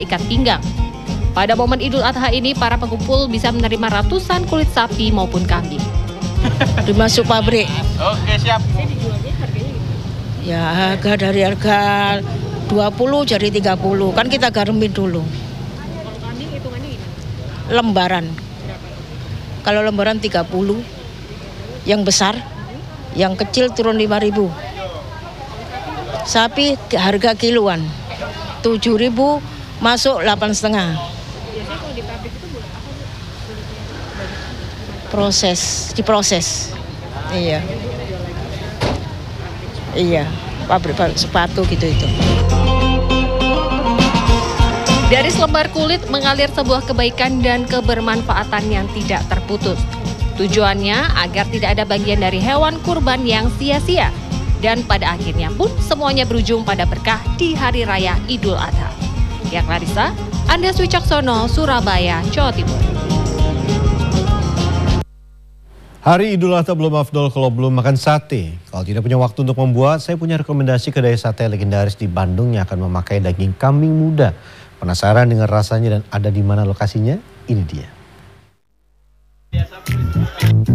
ikat pinggang. Pada momen Idul Adha ini, para pengumpul bisa menerima ratusan kulit sapi maupun kambing. Dimasuk pabrik. Oke, siap. Ya harga dari harga 20 jadi 30. Kan kita garemin dulu. Kalau kambing hitungannya gimana? Lembaran. Kalau lembaran 30. Yang besar, yang kecil turun 5.000. Sapi harga kiloan. 7.000 masuk 8,5. Biasanya kalau di pabrik itu buat apa, Bu? Diproses. Iya. Iya, pabrik sepatu gitu itu. Dari selembar kulit mengalir sebuah kebaikan dan kebermanfaatan yang tidak terputus. Tujuannya agar tidak ada bagian dari hewan kurban yang sia-sia. Dan pada akhirnya pun semuanya berujung pada berkah di Hari Raya Idul Adha. Ya Clarissa, Andes Wicaksono, Surabaya, Jawa Timur. Hari Idul Adha belum afdol kalau belum makan sate. Kalau tidak punya waktu untuk membuat, saya punya rekomendasi kedai sate legendaris di Bandung yang akan memakai daging kambing muda. Penasaran dengan rasanya dan ada di mana lokasinya? Ini dia.